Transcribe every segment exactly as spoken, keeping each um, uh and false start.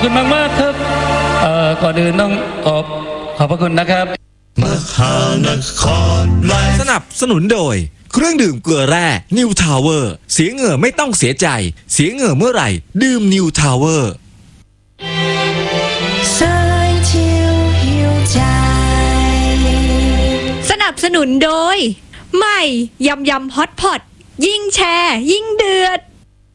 คุณมากมากครับเอ่อก่อนอื่นต้องขอบขอบพระคุณนะครับมหานครไลฟ์สนับสนุนโดยเครื่องดื่มเกลือแร่นิวทาวเวอร์เสียเหงื่อไม่ต้องเสียใจเสียเหงื่อเมื่อไหร่ดื่มนิวทาวเวอร์สนับสนุนโดยใหม่ยำยำฮอตพอตยิ่งแชร์ยิ่งเดือด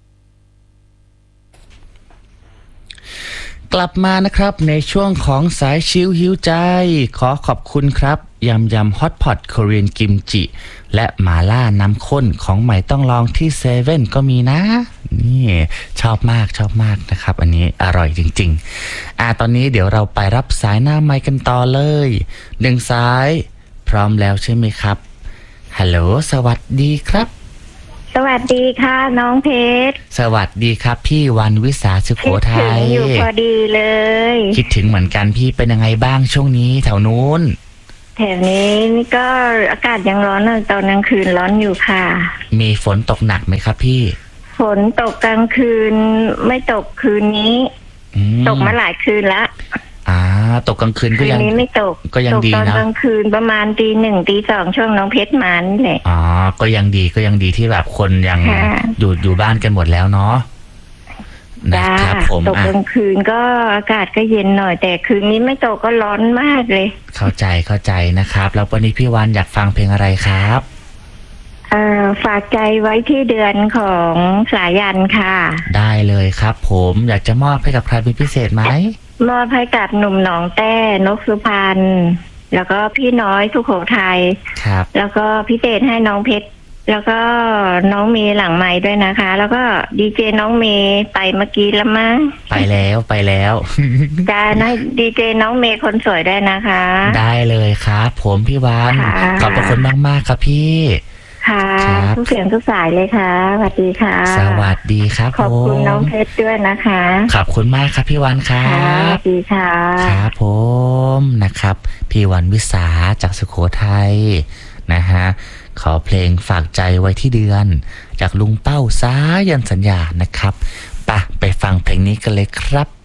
กลับมานะครับในช่วงของสายชิลหิวใจขอขอบคุณครับยำยำฮอตพอตโคเรียนกิมจิและหมาล่าน้ำข้นของใหม่ต้องลองที่เซเว่นก็มีนะนี่ชอบมากชอบมากนะครับอันนี้อร่อยจริงๆอ่าตอนนี้เดี๋ยวเราไปรับสายหน้าไมค์กันต่อเลยหนึ่งสายพร้อมแล้วใช่ไหมครับฮัลโหลสวัสดีครับสวัสดีค่ะน้องเพชรสวัสดีครับพี่วันวิสาสุโขทัยคิดถึงอยู่พอดีเลยคิดถึงเหมือนกันพี่เป็นยังไงบ้างช่วงนี้แถวนู้นแถวนี้ก็อากาศยังร้อนตอนกลางคืนร้อนอยู่ค่ะมีฝนตกหนักไหมครับพี่ฝนตกกลางคืนไม่ตกคืนนี้ตกมาหลายคืนแล้วอ่าตกกลางคืนก็ยังนี้ไม่ตกก็ยังดีนะตกตอนกลางคืนประมาณตีหนึ่งตีสองช่วงน้องเพชรมานี่แหละอ๋อก็ยังดีก็ยังดีที่แบบคนยังอยู่อยู่บ้านกันหมดแล้วเนาะนะครับผมตกกลางคืนก็อากาศก็เย็นหน่อยแต่คืนนี้ไม่ตกก็ร้อนมากเลยเข้าใจเข้าใจนะครับแล้ววันนี้พี่วันอยากฟังเพลงอะไรครับเอ่อฝากใจไว้ที่เดือนของสายันค่ะได้เลยครับผมอยากจะมอบให้กับใครเป็นพิเศษไหมมอบให้กับหนุ่มหนองแต้นกสุพรรณแล้วก็พี่น้อยสุโขทัยครับแล้วก็พิเศษให้น้องเพชรแล้วก็น้องเมย์หลังไม้ด้วยนะคะแล้วก็ดีเจน้องเมย์ไปเมื่อกี้แล้วมั้งไปแล้วไปแล้วจ้านะดีเจน้องเมย์คนสวยได้นะคะได้เลยครับผมพี่วันขอบคุณมากมากครับพี่ค่ะทุกเสียงทุกสายเลยค่ะสวัสดีค่ะสวัสดีครับขอบคุณน้องเพชรด้วยนะคะขอบคุณมากครับพี่วันครับสวัสดีค่ะครับผมนะครับพี่วันวิสาจากสุโขทัยนะฮะขอเพลงฝากใจไว้ที่เดือนจากลุงเป้าสายันสัญญานะครับไปไปฟังเพลงนี้กันเลยครับ